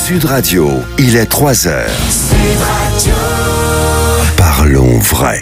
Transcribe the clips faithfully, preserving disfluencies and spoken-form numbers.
Sud Radio, il est trois heures. Sud Radio. Parlons vrai.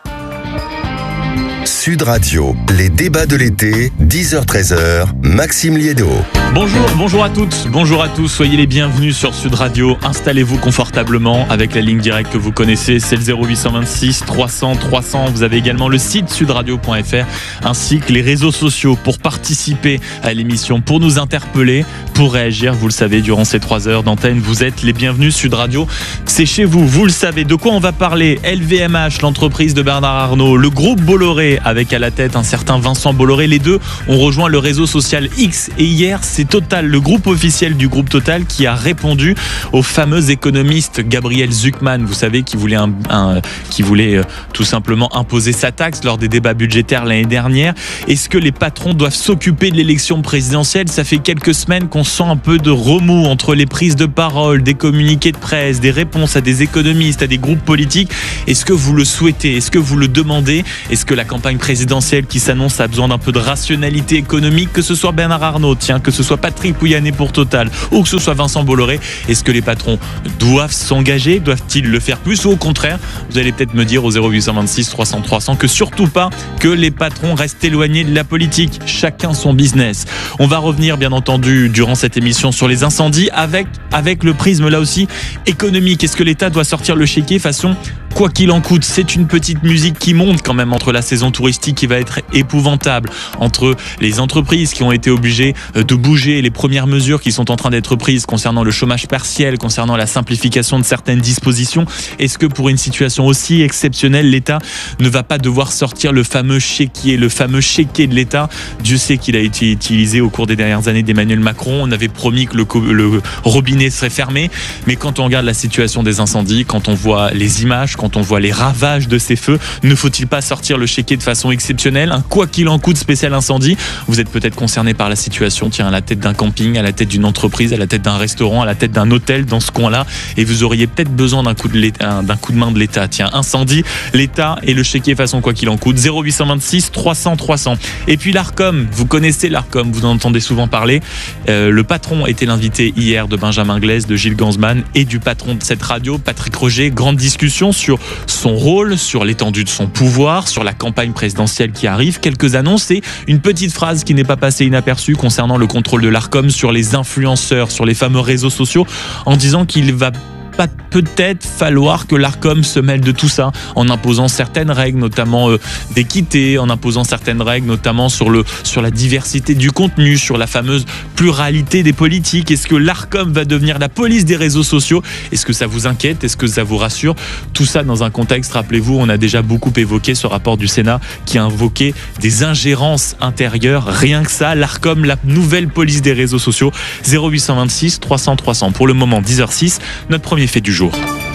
Sud Radio, les débats de l'été, dix heures treize heures, Maxime Liédo. Bonjour, bonjour à toutes, bonjour à tous, soyez les bienvenus sur Sud Radio. Installez-vous confortablement avec la ligne directe que vous connaissez, c'est le zéro huit deux six trois cents trois cents. Vous avez également le site sudradio point f r ainsi que les réseaux sociaux pour participer à l'émission, pour nous interpeller, pour réagir. Vous le savez, durant ces trois heures d'antenne, vous êtes les bienvenus. Sud Radio, c'est chez vous, vous le savez. De quoi on va parler? L V M H, l'entreprise de Bernard Arnault, le groupe Bolloré avec à la tête un certain Vincent Bolloré. Les deux ont rejoint le réseau social X et hier, c'est Total, le groupe officiel du groupe Total, qui a répondu au fameux économiste Gabriel Zucman, vous savez, qui voulait, un, un, qui voulait euh, tout simplement imposer sa taxe lors des débats budgétaires l'année dernière. Est-ce que les patrons doivent s'occuper de l'élection présidentielle? Ça fait quelques semaines qu'on sent un peu de remous entre les prises de parole, des communiqués de presse, des réponses à des économistes, à des groupes politiques. Est-ce que vous le souhaitez? Est-ce que vous le demandez? Est-ce que la campagne présidentielle qui s'annonce a besoin d'un peu de rationalité économique? Que ce soit Bernard Arnault, tiens, que ce soit Patrick Pouyanné pour Total ou que ce soit Vincent Bolloré, est-ce que les patrons doivent s'engager? Doivent-ils le faire plus? Ou au contraire, vous allez peut-être me dire au zéro huit deux six trois cents trois cents que surtout pas, que les patrons restent éloignés de la politique. Chacun son business. On va revenir bien entendu durant cette émission sur les incendies avec, avec le prisme là aussi économique. Est-ce que l'État doit sortir le chéquier façon quoi qu'il en coûte? C'est une petite musique qui monte quand même entre la saison touristique qui va être épouvantable, entre les entreprises qui ont été obligées de bouger, les premières mesures qui sont en train d'être prises concernant le chômage partiel, concernant la simplification de certaines dispositions. Est-ce que pour une situation aussi exceptionnelle, l'État ne va pas devoir sortir le fameux chéquier, le fameux chéquier de l'État? Dieu sait qu'il a été utilisé au cours des dernières années d'Emmanuel Macron. On avait promis que le, le robinet serait fermé, mais quand on regarde la situation des incendies, quand on voit les images, quand on voit les ravages de ces feux, ne faut-il pas sortir le chéquier de façon exceptionnelle? Un quoi qu'il en coûte spécial incendie. Vous êtes peut-être concerné par la situation, tiens, à la tête d'un camping, à la tête d'une entreprise, à la tête d'un restaurant, à la tête d'un hôtel dans ce coin-là, et vous auriez peut-être besoin d'un coup de l'État, d'un coup de main de l'État. Tiens, incendie, l'État et le chéquier façon quoi qu'il en coûte. zéro huit deux six trois cents trois cents. Et puis l'Arcom, vous connaissez l'Arcom, vous en entendez souvent parler. Euh, le patron était l'invité hier de Benjamin Glaise, de Gilles Gansman et du patron de cette radio, Patrick Roger. Grande discussion sur son rôle, sur l'étendue de son pouvoir, sur la campagne présidentielle qui arrive. Quelques annonces et une petite phrase qui n'est pas passée inaperçue concernant le contrôle de l'Arcom sur les influenceurs, sur les fameux réseaux sociaux, en disant qu'il va pas peut-être falloir que l'Arcom se mêle de tout ça en imposant certaines règles, notamment euh, d'équité, en imposant certaines règles, notamment sur, le, sur la diversité du contenu, sur la fameuse pluralité des politiques. Est-ce que l'Arcom va devenir la police des réseaux sociaux? Est-ce que ça vous inquiète? Est-ce que ça vous rassure? Tout ça dans un contexte, rappelez-vous, on a déjà beaucoup évoqué ce rapport du Sénat qui a invoqué des ingérences intérieures. Rien que ça, l'Arcom, la nouvelle police des réseaux sociaux. zéro huit deux six trois cents trois cents. Pour le moment, dix heures six, notre premier fait du jour.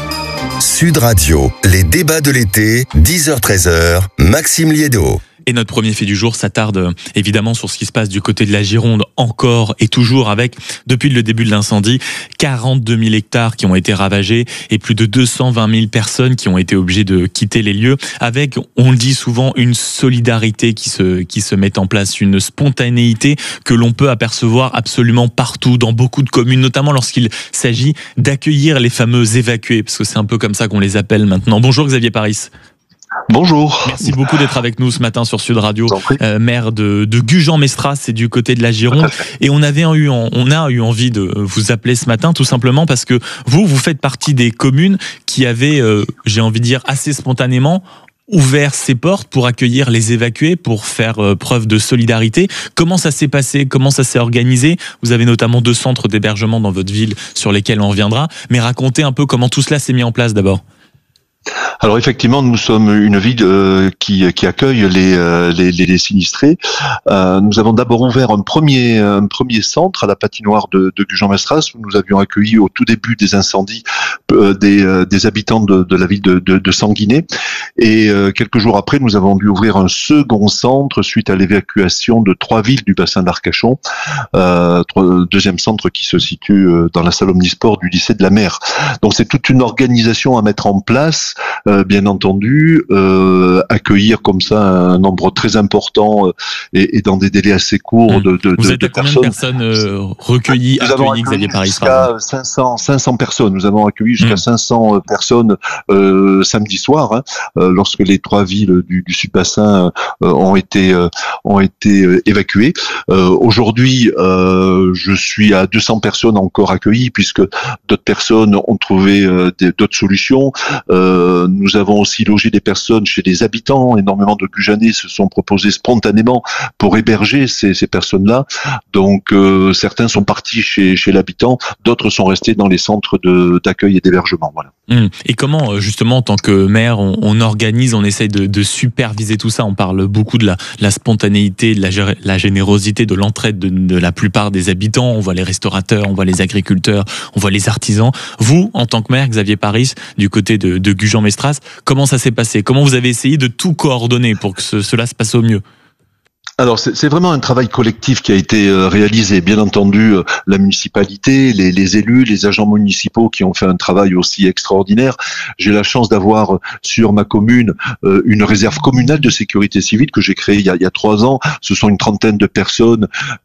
Sud Radio, les débats de l'été, dix heures treize heures, Maxime Liédo. Et notre premier fait du jour s'attarde évidemment sur ce qui se passe du côté de la Gironde, encore et toujours avec, depuis le début de l'incendie, quarante-deux mille hectares qui ont été ravagés et plus de deux cent vingt mille personnes qui ont été obligées de quitter les lieux, avec, on le dit souvent, une solidarité qui se, qui se met en place, une spontanéité que l'on peut apercevoir absolument partout, dans beaucoup de communes, notamment lorsqu'il s'agit d'accueillir les fameux évacués, parce que c'est un peu comme ça qu'on les appelle maintenant. Bonjour Xavier Paris. Bonjour. Merci beaucoup d'être avec nous ce matin sur Sud Radio, euh, maire de, de Gujan-Mestras, c'est du côté de la Gironde. Et on avait eu, on a eu envie de vous appeler ce matin, tout simplement parce que vous, vous faites partie des communes qui avaient, euh, j'ai envie de dire, assez spontanément ouvert ses portes pour accueillir les évacués, pour faire euh, preuve de solidarité. Comment ça s'est passé? Comment ça s'est organisé? Vous avez notamment deux centres d'hébergement dans votre ville sur lesquels on reviendra. Mais racontez un peu comment tout cela s'est mis en place d'abord. Alors effectivement, nous sommes une ville euh, qui, qui accueille les, euh, les, les, les sinistrés. Euh, nous avons d'abord ouvert un premier, un premier centre à la patinoire de, de Gujan-Mestras où nous avions accueilli au tout début des incendies euh, des, euh, des habitants de, de la ville de, de, de Sanguinet. Et euh, quelques jours après, nous avons dû ouvrir un second centre suite à l'évacuation de trois villes du bassin d'Arcachon. Euh, deuxième centre qui se situe dans la salle omnisport du lycée de la Mer. Donc c'est toute une organisation à mettre en place euh, bien entendu, euh, accueillir comme ça un nombre très important euh, et, et dans des délais assez courts de, de, Vous de, êtes de à combien personnes. de personnes euh, recueillies, Nous avons accueillies, Xavier Paris, jusqu'à cinq cents, cinq cents personnes. Nous avons accueilli jusqu'à mmh. cinq cents personnes euh, samedi soir, hein, euh, lorsque les trois villes du, du Sud-Bassin euh, ont été euh, ont été euh, évacuées. Euh, aujourd'hui, euh, je suis à deux cents personnes encore accueillies, puisque d'autres personnes ont trouvé euh, des, d'autres solutions. Euh, nous avons aussi logé des personnes chez des habitants. Énormément de Gujanais se sont proposés spontanément pour héberger ces, ces personnes-là. Donc, euh, certains sont partis chez, chez l'habitant, d'autres sont restés dans les centres de, d'accueil et d'hébergement. Voilà. Et comment, justement, en tant que maire, on, on organise, on essaye de, de superviser tout ça? On parle beaucoup de la, la spontanéité, de la, la générosité, de l'entraide de, de la plupart des habitants. On voit les restaurateurs, on voit les agriculteurs, on voit les artisans. Vous, en tant que maire, Xavier Paris, du côté de, de Gujan-Mestras, comment ça s'est passé? Comment vous avez essayé de tout coordonner pour que ce, cela se passe au mieux? Alors c'est, c'est vraiment un travail collectif qui a été euh, réalisé. Bien entendu, euh, la municipalité, les, les élus, les agents municipaux qui ont fait un travail aussi extraordinaire. J'ai la chance d'avoir euh, sur ma commune euh, une réserve communale de sécurité civile que j'ai créée il y a, il y a trois ans. Ce sont une trentaine de personnes,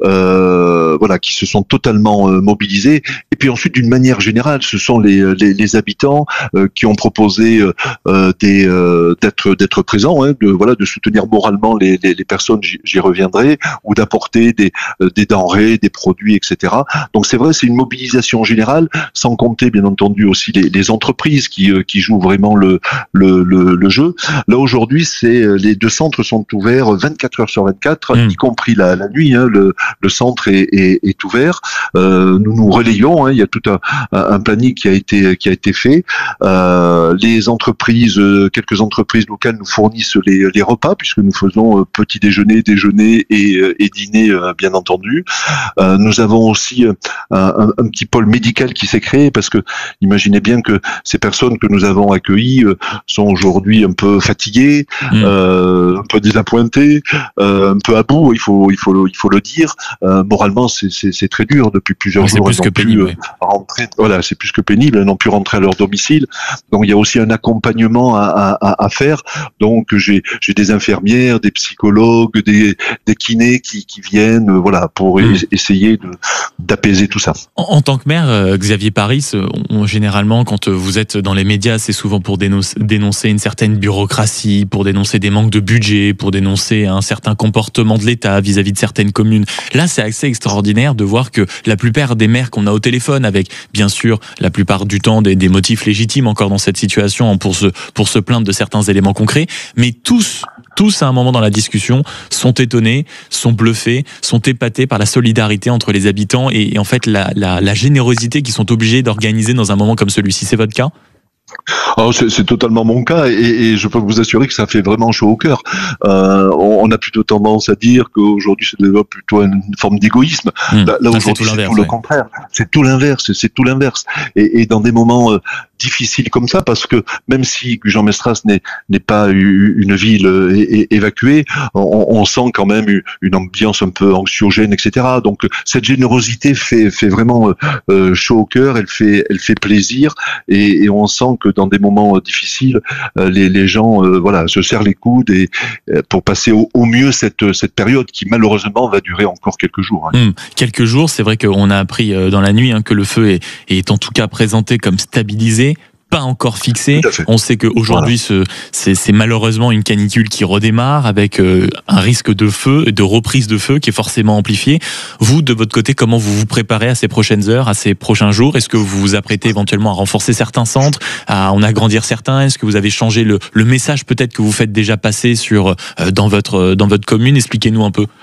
euh, voilà, qui se sont totalement euh, mobilisées. Et puis ensuite, d'une manière générale, ce sont les, les, les habitants euh, qui ont proposé euh, des, euh, d'être, d'être présents, hein, de voilà, de soutenir moralement les, les, les personnes. J'y, j'y reviendrai, ou d'apporter des, euh, des denrées, des produits, et cetera. Donc c'est vrai, c'est une mobilisation générale, sans compter bien entendu aussi les, les entreprises qui, euh, qui jouent vraiment le, le, le, le jeu. Là aujourd'hui, c'est les deux centres sont ouverts vingt-quatre heures sur vingt-quatre, mmh. y compris la, la nuit. Hein, le, le centre est, est, est ouvert. Euh, nous nous relayons. Hein, il y a tout un, un planning qui a été qui a été fait. Euh, les entreprises, quelques entreprises locales nous fournissent les, les repas puisque nous faisons petit déjeuner, déjeuner et, et dîner, bien entendu. Euh, nous avons aussi un, un, un petit pôle médical qui s'est créé parce que imaginez bien que ces personnes que nous avons accueillies sont aujourd'hui un peu fatiguées, mmh. euh, un peu désappointées, euh, un peu à bout. Il faut, il faut, il faut le dire. Euh, moralement, c'est, c'est, c'est très dur depuis plusieurs c'est jours. Plus que pénible, pu, oui. rentrer, voilà, c'est plus que pénible. Elles n'ont pu rentrer à leur domicile. Donc il y a aussi un accompagnement à, à, à faire. Donc j'ai, j'ai des infirmières, des psychologues, des des kinés qui, qui viennent, euh, voilà, pour mmh. e- essayer de, d'apaiser tout ça. En, en tant que maire, euh, Xavier Paris, on, généralement, quand vous êtes dans les médias, c'est souvent pour dénoncer, dénoncer une certaine bureaucratie, pour dénoncer des manques de budget, pour dénoncer un certain comportement de l'État vis-à-vis de certaines communes. Là, c'est assez extraordinaire de voir que la plupart des maires qu'on a au téléphone, avec bien sûr la plupart du temps des, des motifs légitimes encore dans cette situation pour se, pour se plaindre de certains éléments concrets, mais tous tous à un moment dans la discussion sont étonnés, sont bluffés, sont épatés par la solidarité entre les habitants et, et en fait la, la, la générosité qu'ils sont obligés d'organiser dans un moment comme celui-ci. C'est votre cas ? Alors c'est, c'est totalement mon cas et, et je peux vous assurer que ça fait vraiment chaud au cœur. Euh, on, on a plutôt tendance à dire qu'aujourd'hui se développe plutôt une forme d'égoïsme. Mmh. Là, là aujourd'hui c'est tout, c'est tout le contraire. C'est tout l'inverse. C'est tout l'inverse. Et, et dans des moments euh, difficiles comme ça, parce que même si Gujan-Mestras n'est, n'est pas une ville é- é- évacuée, on, on sent quand même une ambiance un peu anxiogène, et cetera. Donc cette générosité fait, fait vraiment euh, chaud au cœur. Elle fait, elle fait plaisir et, et on sent que dans des moments difficiles, les, les gens euh, voilà, se serrent les coudes et, pour passer au, au mieux cette, cette période qui malheureusement va durer encore quelques jours. Hein. Mmh, quelques jours, c'est vrai qu'on a appris dans la nuit hein, que le feu est, est en tout cas présenté comme stabilisé. Pas encore fixé. On sait qu'aujourd'hui, voilà. ce, c'est, c'est malheureusement une canicule qui redémarre avec euh, un risque de feu, de reprise de feu qui est forcément amplifié. Vous, de votre côté, comment vous vous préparez à ces prochaines heures, à ces prochains jours ? Est-ce que vous vous apprêtez éventuellement à renforcer certains centres, à en agrandir certains ? Est-ce que vous avez changé le, le message peut-être que vous faites déjà passer sur, euh, dans, votre, dans votre commune ? Expliquez-nous un peu.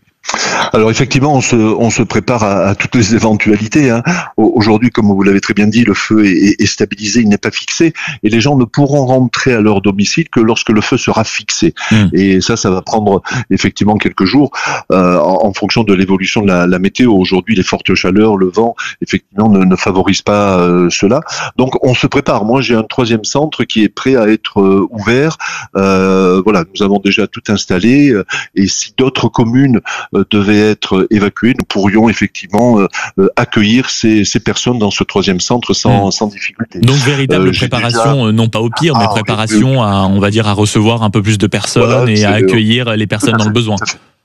Alors effectivement, on se, on se prépare à, à toutes les éventualités. Hein. Aujourd'hui, comme vous l'avez très bien dit, le feu est, est stabilisé, il n'est pas fixé, et les gens ne pourront rentrer à leur domicile que lorsque le feu sera fixé. Mmh. Et ça, ça va prendre effectivement quelques jours euh, en, en fonction de l'évolution de la, la météo. Aujourd'hui, les fortes chaleurs, le vent, effectivement, ne, ne favorisent pas euh, cela. Donc, on se prépare. Moi, j'ai un troisième centre qui est prêt à être euh, ouvert. Euh, voilà, nous avons déjà tout installé, et si d'autres communes euh, devaient être évacuées, nous pourrions effectivement euh, accueillir ces, ces personnes dans ce troisième centre sans, mmh. sans difficulté. Donc véritable euh, préparation, déjà... non pas au pire, ah, mais préparation oui, oui. à, on va dire, à recevoir un peu plus de personnes voilà, et à accueillir les personnes dans le besoin.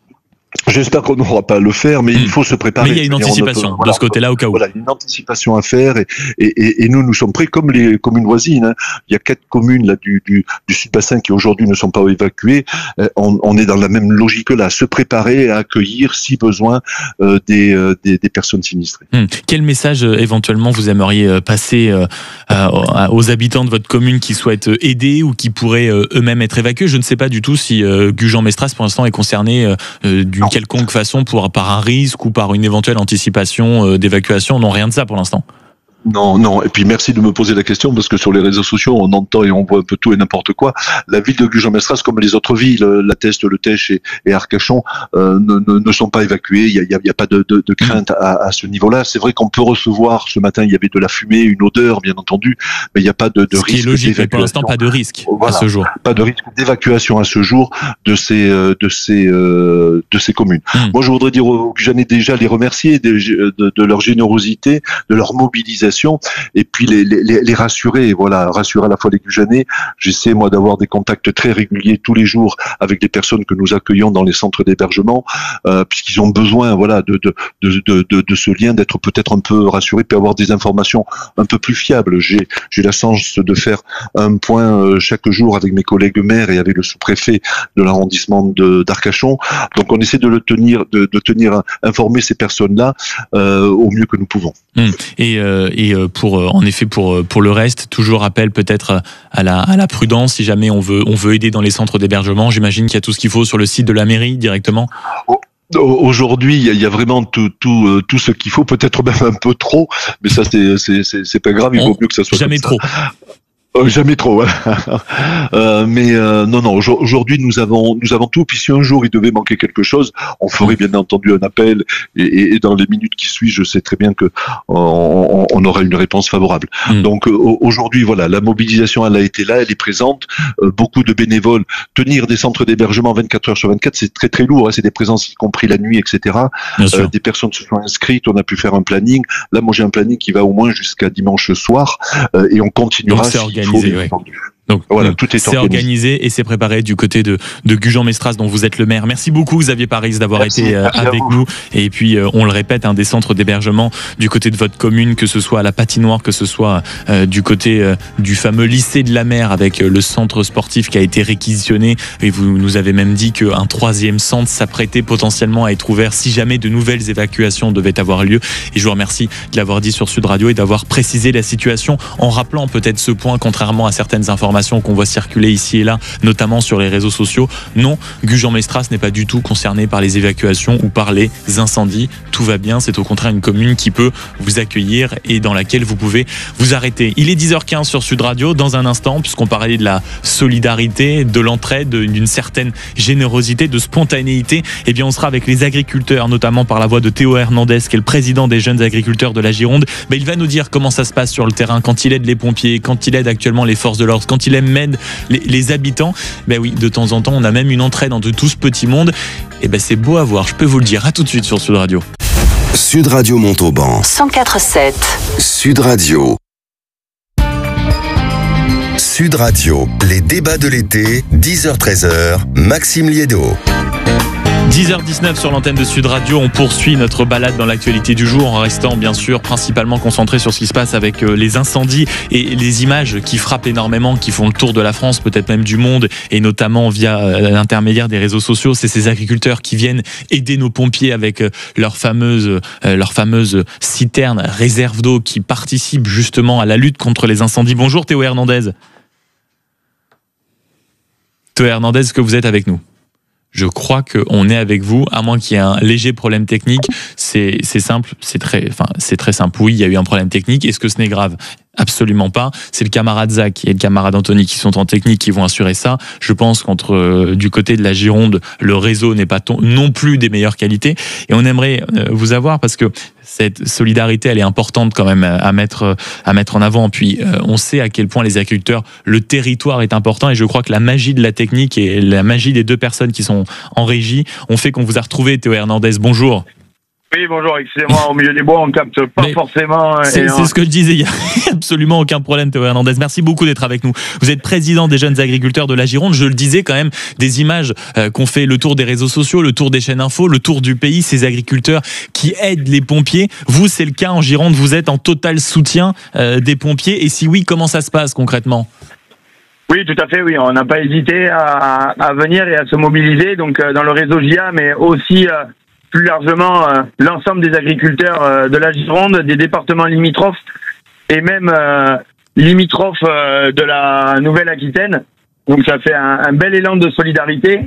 J'espère qu'on n'aura pas à le faire, mais mmh. il faut se préparer. Mais il y a une anticipation peut, de voilà, ce côté-là au cas où. Voilà, une anticipation à faire et, et, et nous, nous sommes prêts comme les communes voisines. Hein. Il y a quatre communes là du, du, du Sud-Bassin qui aujourd'hui ne sont pas évacuées. Euh, on, on est dans la même logique là, se préparer à accueillir, si besoin, euh, des, euh, des, des personnes sinistrées. Mmh. Quel message euh, éventuellement vous aimeriez passer euh, euh, aux habitants de votre commune qui souhaitent aider ou qui pourraient euh, eux-mêmes être évacués? Je ne sais pas du tout si euh, Gujan-Mestras pour l'instant est concerné euh, d'une quelconque façon pour, par un risque ou par une éventuelle anticipation euh, d'évacuation. Non, rien de ça pour l'instant. Non, non. Et puis merci de me poser la question parce que sur les réseaux sociaux, on entend et on voit un peu tout et n'importe quoi. La ville de Gujan-Mestras, comme les autres villes, La Teste, Le Tech et, et Arcachon, euh, ne, ne, ne sont pas évacuées. Il y a, il y a, il y a pas de, de, de crainte à, à ce niveau-là. C'est vrai qu'on peut recevoir. Ce matin, il y avait de la fumée, une odeur, bien entendu, mais il n'y a pas de, de ce risque. Qui est logique, mais pour l'instant, pas de risque voilà, à ce jour. Pas de risque d'évacuation à ce jour de ces, de ces, de ces communes. Mmh. Moi, je voudrais dire aux Gujanais déjà les remercier de, de, de leur générosité, de leur mobilisation. Et puis les, les, les rassurer, voilà, rassurer à la fois les Gujanais. J'essaie moi d'avoir des contacts très réguliers tous les jours avec des personnes que nous accueillons dans les centres d'hébergement, euh, puisqu'ils ont besoin, voilà, de de de de, de, de ce lien, d'être peut-être un peu rassurés, puis avoir des informations un peu plus fiables. J'ai j'ai la chance de faire un point chaque jour avec mes collègues maires et avec le sous-préfet de l'arrondissement de d'Arcachon. Donc on essaie de le tenir, de, de tenir informer ces personnes-là euh, au mieux que nous pouvons. Mmh. Et euh, et pour en effet, pour, pour le reste, toujours appel peut-être à la, à la prudence si jamais on veut, on veut aider dans les centres d'hébergement. J'imagine qu'il y a tout ce qu'il faut sur le site de la mairie directement. Oh. Aujourd'hui, il y a vraiment tout, tout, tout ce qu'il faut, peut-être même un peu trop, mais ça, c'est, c'est, c'est, c'est pas grave, il vaut mieux que ça soit jamais comme trop. Ça. Euh, jamais trop, hein. euh, mais euh, non, non. Aujourd'hui, nous avons, nous avons tout. Puis si un jour il devait manquer quelque chose, on ferait bien entendu un appel. Et, et, et dans les minutes qui suivent, je sais très bien que on, on aura une réponse favorable. Mmh. Donc euh, aujourd'hui, voilà, la mobilisation, elle a été là, elle est présente. Euh, beaucoup de bénévoles. Tenir des centres d'hébergement vingt-quatre heures sur vingt-quatre, c'est très très lourd. Hein. C'est des présences y compris la nuit, et cetera. Euh, des personnes se sont inscrites. On a pu faire un planning. Là, moi, j'ai un planning qui va au moins jusqu'à dimanche soir, euh, et on continuera. Organisé, oui. Donc voilà, tout est c'est organisé. organisé et c'est préparé du côté de, de Gujan-Mestras dont vous êtes le maire. Merci beaucoup Xavier Paris d'avoir Merci. été euh, avec nous. Et puis euh, on le répète, hein, des centres d'hébergement du côté de votre commune, que ce soit à la patinoire, que ce soit euh, du côté euh, du fameux lycée de la mer avec euh, le centre sportif qui a été réquisitionné. Et vous nous avez même dit qu'un troisième centre s'apprêtait potentiellement à être ouvert si jamais de nouvelles évacuations devaient avoir lieu. Et je vous remercie de l'avoir dit sur Sud Radio et d'avoir précisé la situation en rappelant peut-être ce point, contrairement à certaines informations qu'on voit circuler ici et là, notamment sur les réseaux sociaux. Non, Gujan-Mestras n'est pas du tout concerné par les évacuations ou par les incendies. Tout va bien, c'est au contraire une commune qui peut vous accueillir et dans laquelle vous pouvez vous arrêter. Il est dix heures quinze sur Sud Radio. Dans un instant, puisqu'on parlait de la solidarité, de l'entraide, d'une certaine générosité, de spontanéité, eh bien on sera avec les agriculteurs, notamment par la voix de Théo Hernandez, qui est le président des jeunes agriculteurs de la Gironde. Ben, il va nous dire comment ça se passe sur le terrain, quand il aide les pompiers, quand il aide actuellement les forces de l'ordre, quand il aide les, les habitants. Ben oui, de temps en temps, on a même une entraide entre tout ce petit monde. Et ben c'est beau à voir, je peux vous le dire. À tout de suite sur Sud Radio. Sud Radio Montauban. cent quatre virgule sept. Sud Radio. Sud Radio, les débats de l'été, dix heures treize heures, Maxime Liédot. dix heures dix-neuf sur l'antenne de Sud Radio, on poursuit notre balade dans l'actualité du jour en restant bien sûr principalement concentré sur ce qui se passe avec les incendies et les images qui frappent énormément, qui font le tour de la France, peut-être même du monde, et notamment via l'intermédiaire des réseaux sociaux. C'est ces agriculteurs qui viennent aider nos pompiers avec leur fameuse, leur fameuse citerne réserve d'eau qui participe justement à la lutte contre les incendies. Bonjour Théo Hernandez. Théo Hernandez, est-ce que vous êtes avec nous ? Je crois qu'on est avec vous, à moins qu'il y ait un léger problème technique. C'est, c'est simple, c'est très, enfin, c'est très simple. Oui, il y a eu un problème technique. Est-ce que ce n'est grave ? Absolument pas. C'est le camarade Zach et le camarade Anthony qui sont en technique qui vont assurer ça. Je pense qu'entre euh, du côté de la Gironde, le réseau n'est pas ton, non plus des meilleures qualités. Et on aimerait euh, vous avoir parce que cette solidarité, elle est importante quand même à mettre à mettre en avant. Puis euh, on sait à quel point les agriculteurs, le territoire est important. Et je crois que la magie de la technique et la magie des deux personnes qui sont en régie ont fait qu'on vous a retrouvé. Théo Hernandez, bonjour. Oui, bonjour, excusez-moi, au milieu des bois, on capte pas Mais forcément. C'est, c'est ce que je disais, il n'y a absolument aucun problème, Théo Hernandez. Merci beaucoup d'être avec nous. Vous êtes président des jeunes agriculteurs de la Gironde. Je le disais quand même, des images euh, qu'on fait le tour des réseaux sociaux, le tour des chaînes info, le tour du pays, ces agriculteurs qui aident les pompiers. Vous, c'est le cas en Gironde, vous êtes en total soutien euh, des pompiers. Et si oui, comment ça se passe concrètement ? Oui, tout à fait, oui. On n'a pas hésité à, à venir et à se mobiliser, donc euh, dans le réseau G I A, mais aussi... Euh, plus largement euh, l'ensemble des agriculteurs euh, de la Gironde, des départements limitrophes et même euh, limitrophes euh, de la Nouvelle-Aquitaine. Donc ça fait un, un bel élan de solidarité.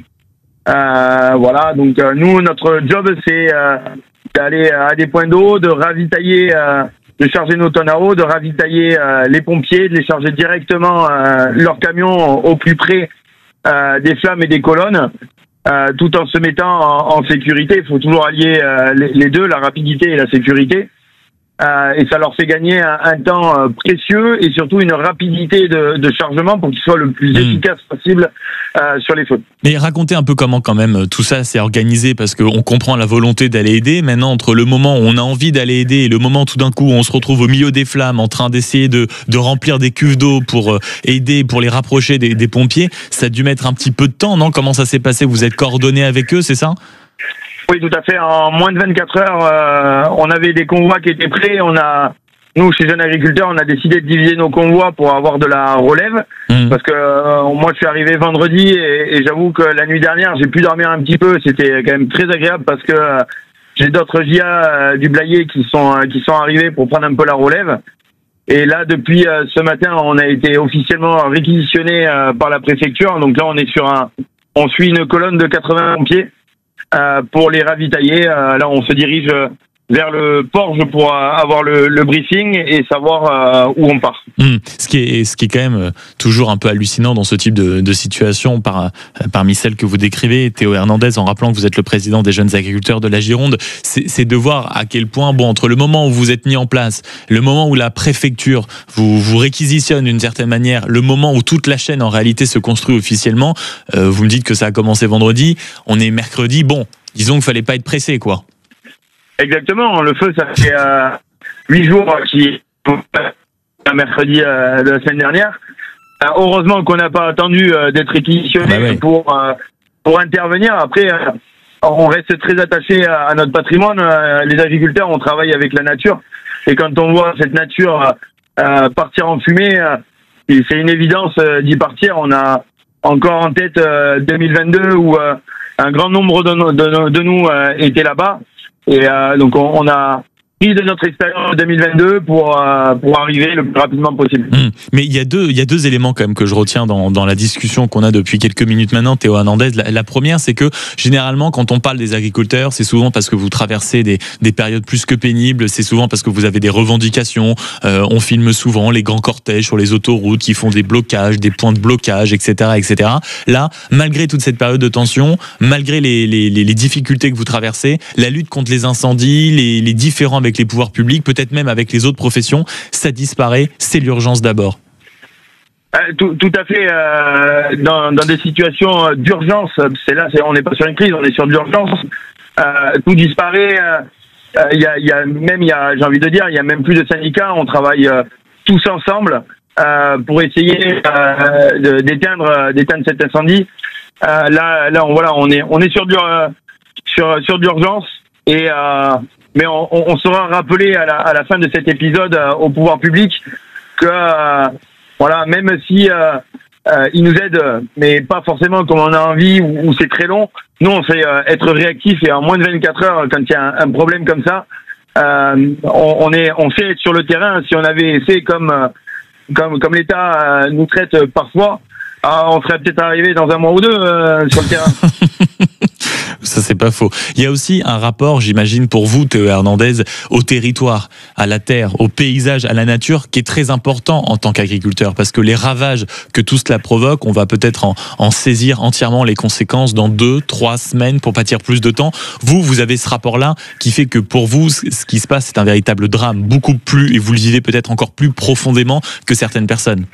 Euh, voilà, donc euh, nous, notre job, c'est euh, d'aller à des points d'eau, de ravitailler, euh, de charger nos tonnes à eau, de ravitailler euh, les pompiers, de les charger directement euh, leurs camions au plus près euh, des flammes et des colonnes. Euh, tout en se mettant en, en sécurité. Il faut toujours allier euh, les, les deux, la rapidité et la sécurité. Euh, et ça leur fait gagner un, un temps euh, précieux et surtout une rapidité de, de chargement pour qu'ils soient le plus mmh. efficace possible euh, sur les feux. Mais racontez un peu comment quand même tout ça s'est organisé, parce qu'on comprend la volonté d'aller aider. Maintenant, entre le moment où on a envie d'aller aider et le moment tout d'un coup où on se retrouve au milieu des flammes en train d'essayer de, de remplir des cuves d'eau pour aider, pour les rapprocher des, des pompiers, ça a dû mettre un petit peu de temps, non ? Comment ça s'est passé ? Vous êtes coordonnés avec eux, c'est ça ? Oui, tout à fait. En moins de vingt-quatre heures, euh, on avait des convois qui étaient prêts. On a, nous, chez Jeunes Agriculteurs, on a décidé de diviser nos convois pour avoir de la relève. Mmh. Parce que euh, moi, je suis arrivé vendredi et, et j'avoue que la nuit dernière, j'ai pu dormir un petit peu. C'était quand même très agréable parce que euh, j'ai d'autres J A euh, du Blayais qui sont euh, qui sont arrivés pour prendre un peu la relève. Et là, depuis euh, ce matin, on a été officiellement réquisitionné euh, par la préfecture. Donc là, on est sur un, on suit une colonne de quatre-vingts pompiers. Euh, pour les ravitailler. Euh, là, on se dirige vers le port pour euh, avoir le, le briefing et savoir euh, où on part. Mmh. Ce qui est, ce qui est quand même toujours un peu hallucinant dans ce type de, de situation, par, parmi celles que vous décrivez, Théo Hernandez, en rappelant que vous êtes le président des jeunes agriculteurs de la Gironde, c'est, c'est de voir à quel point, bon, entre le moment où vous êtes mis en place, le moment où la préfecture vous, vous réquisitionne d'une certaine manière, le moment où toute la chaîne en réalité se construit officiellement, euh, vous me dites que ça a commencé vendredi, on est mercredi, bon, disons qu'il fallait pas être pressé, quoi. Exactement, le feu, ça fait euh, huit jours qui un mercredi euh, de la semaine dernière. Euh, heureusement qu'on n'a pas attendu euh, d'être réquisitionné ah bah ouais. pour euh, pour intervenir. Après, euh, on reste très attaché à, à notre patrimoine. Euh, les agriculteurs, on travaille avec la nature, et quand on voit cette nature euh, partir en fumée, euh, c'est une évidence euh, d'y partir. On a encore en tête euh, deux mille vingt-deux où euh, un grand nombre de, no- de, no- de nous euh, étaient là-bas. Et euh, donc on, on a pris de notre expérience deux mille vingt-deux pour euh, pour arriver le plus rapidement possible. Mmh. Mais il y a deux il y a deux éléments quand même que je retiens dans dans la discussion qu'on a depuis quelques minutes maintenant, Théo Hernandez. La, la première, c'est que généralement quand on parle des agriculteurs, c'est souvent parce que vous traversez des des périodes plus que pénibles. C'est souvent parce que vous avez des revendications. Euh, on filme souvent les grands cortèges sur les autoroutes qui font des blocages, des points de blocage, et cetera, et cetera. Là, malgré toute cette période de tension, malgré les les les, les difficultés que vous traversez, la lutte contre les incendies, les les différents avec les pouvoirs publics, peut-être même avec les autres professions, ça disparaît, c'est l'urgence d'abord. Euh, tout, tout à fait. Euh, dans, dans des situations d'urgence, c'est là, c'est, on n'est pas sur une crise, on est sur de l'urgence. Euh, tout disparaît. Il euh, y, a, y a même, il y a, j'ai envie de dire, il y a même plus de syndicats. On travaille euh, tous ensemble euh, pour essayer euh, de, d'éteindre, d'éteindre cet incendie. Euh, là, là, on, voilà, on est, on est sur du, euh, sur, sur d'urgence et euh, mais on, on sera rappelé à la, à la fin de cet épisode euh, au pouvoir public que euh, voilà, même si euh, euh, ils nous aident, mais pas forcément comme on a envie ou, ou c'est très long. Nous, on sait euh, être réactif et en moins de vingt-quatre heures, quand il y a un, un problème comme ça, euh, on, on est, on sait être sur le terrain. Si on avait fait comme euh, comme comme l'État euh, nous traite parfois, euh, on serait peut-être arrivé dans un mois ou deux euh, sur le terrain. Ça, c'est pas faux. Il y a aussi un rapport, j'imagine, pour vous, Théo Hernandez, au territoire, à la terre, au paysage, à la nature, qui est très important en tant qu'agriculteur, parce que les ravages que tout cela provoque, on va peut-être en, en saisir entièrement les conséquences dans deux, trois semaines, pour pas dire plus de temps. Vous, vous avez ce rapport-là qui fait que pour vous, ce qui se passe, c'est un véritable drame, beaucoup plus, et vous le vivez peut-être encore plus profondément que certaines personnes.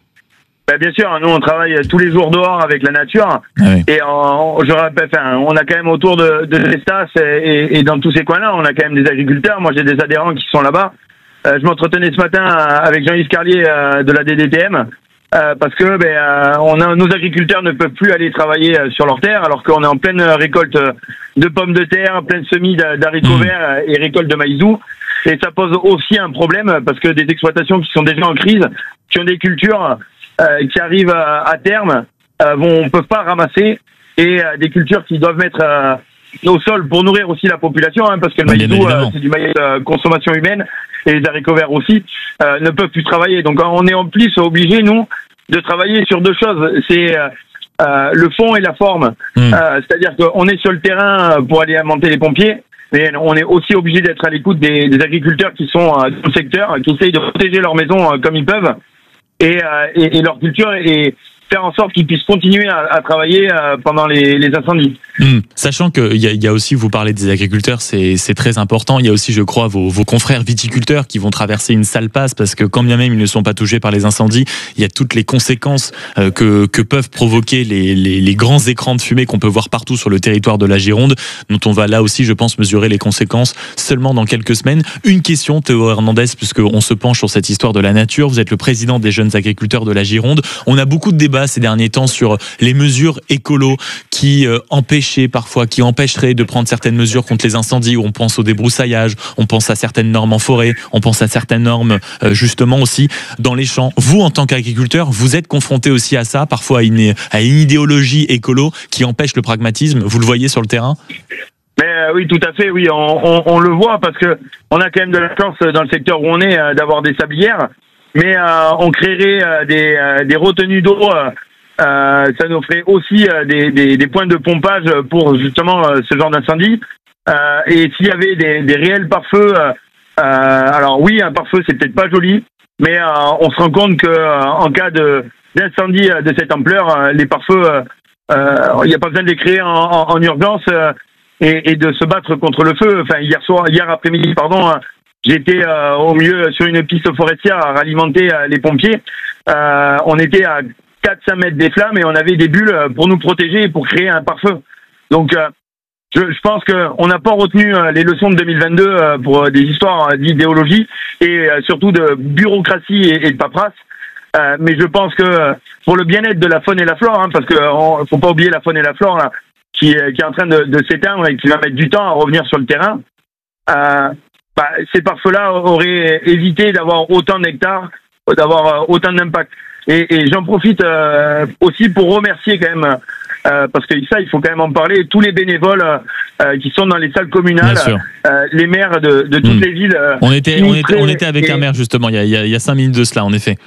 Ben bien sûr, nous on travaille tous les jours dehors avec la nature, ah oui. et on, je rappelle, enfin, on a quand même autour de, de l'Estas et, et dans tous ces coins-là, on a quand même des agriculteurs. Moi j'ai des adhérents qui sont là-bas. Euh, je m'entretenais ce matin avec Jean-Yves Carlier euh, de la D D T M euh, parce que ben, euh, on a, nos agriculteurs ne peuvent plus aller travailler sur leur terre alors qu'on est en pleine récolte de pommes de terre, pleine semis d'haricots mmh. verts et récolte de maïs doux. Et ça pose aussi un problème parce que des exploitations qui sont déjà en crise, qui ont des cultures Euh, qui arrivent à, à terme, euh, vont peuvent pas ramasser, et euh, des cultures qui doivent mettre euh, au sol pour nourrir aussi la population, hein, parce que le maïs doux, euh, c'est du maïs de euh, consommation humaine, et les haricots verts aussi, euh, ne peuvent plus travailler. Donc on est en plus obligés, nous, de travailler sur deux choses. C'est euh, euh, le fond et la forme. Mmh. Euh, c'est-à-dire qu'on est sur le terrain pour aller alimenter les pompiers, mais on est aussi obligé d'être à l'écoute des, des agriculteurs qui sont euh, dans le secteur, qui essayent de protéger leur maison euh, comme ils peuvent. Et, euh, et, et leur culture et faire en sorte qu'ils puissent continuer à, à travailler euh, pendant les, les incendies. Mmh. Sachant qu'il y, y a aussi, vous parlez des agriculteurs, c'est, c'est très important. Il y a aussi, je crois, vos, vos confrères viticulteurs qui vont traverser une sale passe parce que quand bien même ils ne sont pas touchés par les incendies, il y a toutes les conséquences euh, que, que peuvent provoquer les, les, les grands écrans de fumée qu'on peut voir partout sur le territoire de la Gironde, dont on va là aussi, je pense, mesurer les conséquences seulement dans quelques semaines. Une question, Théo Hernandez, puisqu'on se penche sur cette histoire de la nature. Vous êtes le président des jeunes agriculteurs de la Gironde. On a beaucoup de débats ces derniers temps sur les mesures écolo qui euh, empêchaient parfois, qui empêcheraient de prendre certaines mesures contre les incendies, où on pense au débroussaillage, on pense à certaines normes en forêt, on pense à certaines normes euh, justement aussi dans les champs. Vous, en tant qu'agriculteur, vous êtes confronté aussi à ça, parfois à une, à une idéologie écolo qui empêche le pragmatisme. Vous le voyez sur le terrain ? Mais euh, oui, tout à fait, oui, on, on, on le voit parce que on a quand même de la chance dans le secteur où on est euh, d'avoir des sablières, mais euh, on créerait euh, des, euh, des retenues d'eau. Euh, Euh, ça nous ferait aussi euh, des, des, des points de pompage pour justement euh, ce genre d'incendie. Euh, et s'il y avait des, des réels pare-feux, euh, euh, alors oui, un pare-feu c'est peut-être pas joli, mais euh, on se rend compte que euh, en cas de d'incendie de cette ampleur, euh, les pare-feux, il euh, n'y a pas besoin de les créer en, en, en urgence euh, et, et de se battre contre le feu. Enfin hier soir, hier après-midi, pardon. Euh, J'étais euh, au milieu sur une piste forestière à ralimenter euh, les pompiers. Euh, on était à quatre à cinq mètres des flammes et on avait des bulles pour nous protéger et pour créer un pare-feu. Donc, euh, je, je pense qu'on n'a pas retenu euh, les leçons de deux mille vingt-deux euh, pour des histoires euh, d'idéologie et euh, surtout de bureaucratie et, et de paperasse. Euh, mais je pense que pour le bien-être de la faune et la flore, hein, parce que on, faut pas oublier la faune et la flore là, qui, qui est en train de, de s'éteindre et qui va mettre du temps à revenir sur le terrain, euh, bah, ces pare-feux-là auraient évité d'avoir autant d'hectares, d'avoir euh, autant d'impact. Et, et j'en profite euh, aussi pour remercier quand même, euh, parce que ça, il faut quand même en parler, tous les bénévoles euh, qui sont dans les salles communales, euh, les maires de, de toutes mmh. les villes. Euh, on était, on était, on était avec et, un maire justement il y, a, il y a cinq minutes de cela, en effet.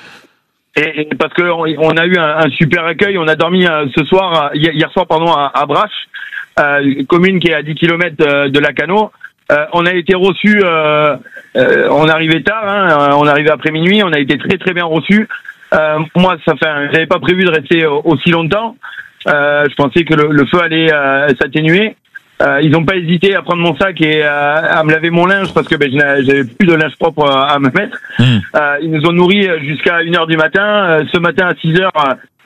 Et, et parce que on, on a eu un, un super accueil, on a dormi euh, ce soir, hier, hier soir pardon, à, à Brache, euh, commune qui est à dix kilomètres de, de Lacanau. Euh, on a été reçus, euh, euh, on arrivait tard, hein, on arrivait après minuit, on a été très très bien reçus. Euh, moi, ça fait, j'avais pas prévu de rester aussi longtemps. Euh, je pensais que le, le feu allait euh, s'atténuer. Euh, ils n'ont pas hésité à prendre mon sac et euh, à me laver mon linge parce que ben, j'avais plus de linge propre à me mettre. Mmh. Euh, ils nous ont nourris jusqu'à une heure du matin. Euh, ce matin à six heures,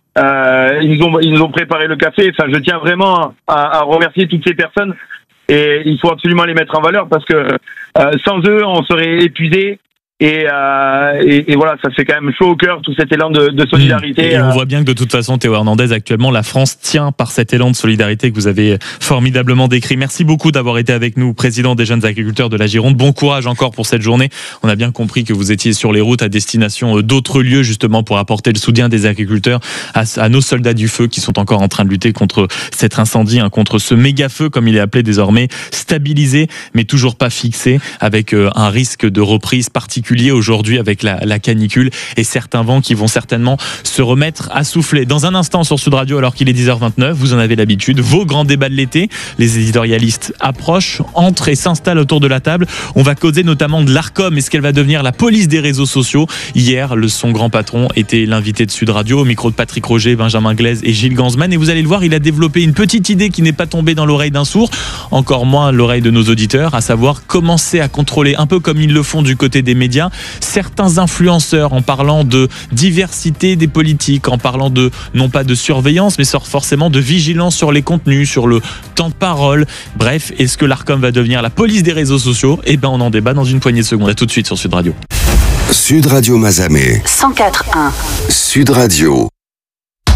euh, ils nous ont ils nous ont préparé le café. Enfin, je tiens vraiment à, à remercier toutes ces personnes et il faut absolument les mettre en valeur parce que euh, sans eux, on serait épuisés. Et, euh, et, et voilà, ça fait quand même chaud au cœur, tout cet élan de, de solidarité. Et on voit bien que de toute façon, Théo Hernandez, actuellement, la France tient par cet élan de solidarité que vous avez formidablement décrit. Merci beaucoup d'avoir été avec nous, président des jeunes agriculteurs de la Gironde. Bon courage encore pour cette journée. On a bien compris que vous étiez sur les routes à destination d'autres lieux, justement, pour apporter le soutien des agriculteurs à, à nos soldats du feu qui sont encore en train de lutter contre cet incendie, hein, contre ce méga feu, comme il est appelé désormais, stabilisé, mais toujours pas fixé, avec euh, un risque de reprise particulier particulier aujourd'hui avec la, la canicule et certains vents qui vont certainement se remettre à souffler. Dans un instant sur Sud Radio, alors qu'il est dix heures vingt-neuf, vous en avez l'habitude, vos grands débats de l'été. Les éditorialistes approchent, entrent et s'installent autour de la table. On va causer notamment de l'Arcom. Est-ce qu'elle va devenir la police des réseaux sociaux? Hier, le, son grand patron était l'invité de Sud Radio au micro de Patrick Roger, Benjamin Glaise et Gilles Gansman. Et vous allez le voir, il a développé une petite idée qui n'est pas tombée dans l'oreille d'un sourd, encore moins l'oreille de nos auditeurs, à savoir commencer à contrôler, un peu comme ils le font du côté des médias, certains influenceurs, en parlant de diversité des politiques, en parlant de, non pas de surveillance, mais forcément de vigilance sur les contenus, sur le temps de parole. Bref, est-ce que l'Arcom va devenir la police des réseaux sociaux? Eh ben, on en débat dans une poignée de secondes. À tout de suite sur Sud Radio. Sud Radio Mazamet. cent quatre virgule un. Sud Radio.